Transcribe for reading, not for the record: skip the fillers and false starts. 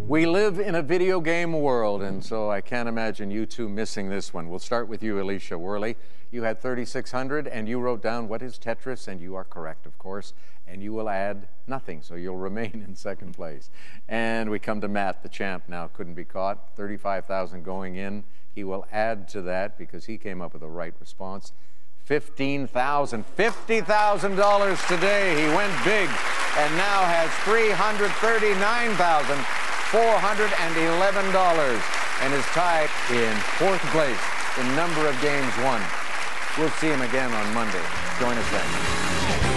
We live in a video game world, and so I can't imagine you two missing this one. We'll start with you, Alicia Worley. You had 3,600, and you wrote down what is Tetris, and you are correct, of course, and you will add nothing, so you'll remain in second place. And we come to Matt, the champ now, couldn't be caught. 35,000 going in. He will add to that because he came up with the right response. $15,000, $50,000 today. He went big and now has $339,411 and is tied in fourth place in number of games won. We'll see him again on Monday. Join us then.